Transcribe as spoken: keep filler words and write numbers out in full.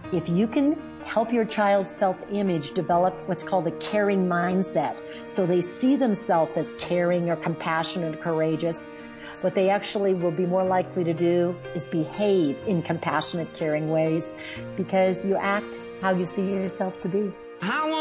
If you can help your child's self-image develop what's called a caring mindset, so they see themselves as caring or compassionate or courageous, what they actually will be more likely to do is behave in compassionate, caring ways because you act how you see yourself to be.